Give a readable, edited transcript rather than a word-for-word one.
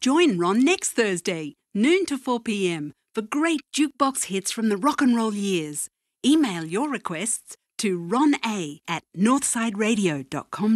Join Ron next Thursday, noon to 4 p.m, for great jukebox hits from the rock and roll years. Email your requests to rona@northsideradio.com.